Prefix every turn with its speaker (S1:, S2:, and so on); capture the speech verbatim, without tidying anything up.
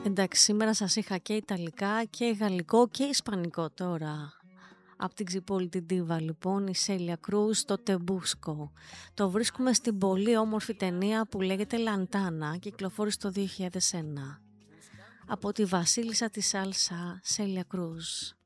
S1: Εντάξει, σήμερα σας είχα και ιταλικά και γαλλικό και ισπανικό τώρα. Από την ξυπόλυτη ντίβα λοιπόν, η Σέλια Κρούζ, το Τεμπούσκο. Το βρίσκουμε στην πολύ όμορφη ταινία που λέγεται Λαντάνα, κυκλοφόρησε το δύο χιλιάδες ένα. Από τη βασίλισσα της Σάλσα, Σέλια Κρούζ.